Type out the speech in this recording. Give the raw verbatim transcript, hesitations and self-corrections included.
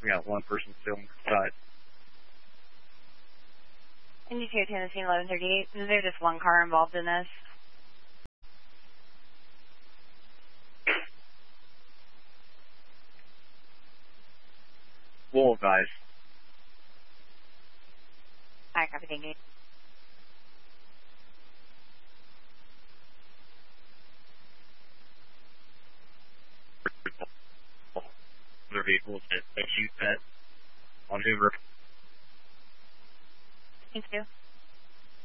We got one person still inside. N D two Tennessee eleven thirty-eight. Is there just one car involved in this? We'll advise. Alright, copy, thank you. Other vehicles that, that shoot that on Hoover. Thank you.